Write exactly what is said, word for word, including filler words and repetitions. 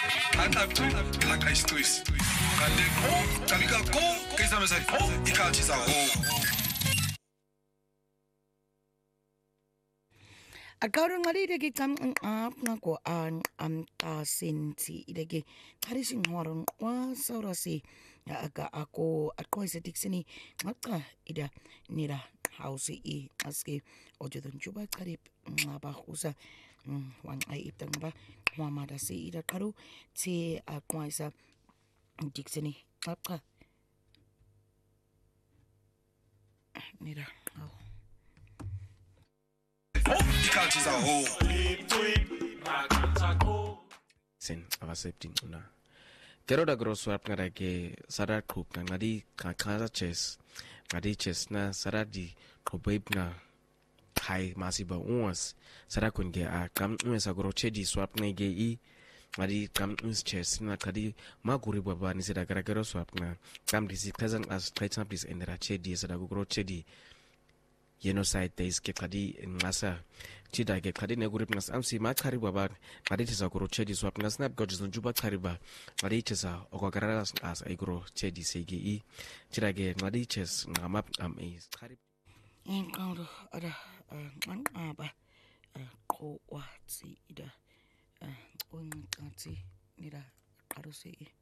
Anaptu akaistus. Kande ko kalika ko kaisa mesari ko ikachi sa ho. Akaurang ngari dagi kam ang ap nga ko ang am kasinti idagi karising horong wa saurasi ya aga ako ako isa tiksini ngaka ida nira hausi i aski ojo don juba karip ngaba usa wang ai itang ba mamada si ida karu ti ako isa tiksini ngaka nira oh ikachi sa ho. Sen avasepti una. Kero da grosso ap ngada ke sada kup na ngadi kankaza chess. Ngadi chess na sada di kobaib na hai masiba uwas. Sada kun ge a kam uwas agro chedi swap na ge i. Ngadi kam uwas chess na kadi maguri baba ni sada gara gero swap na kam disi kazan as kaitan please endera chedi sada gro chedi. Genocide days ke kadi ngasa chida ke kadi ne group ngas amsi ma khari baba kadi tisa gro chedi swap ngas snap god zon juba khari ba kadi tisa okagara as ai gro chedi segi i chida ke kadi ches ngamap am e khari en kauro ada ang aba ko wa si ida un kanti nira karusi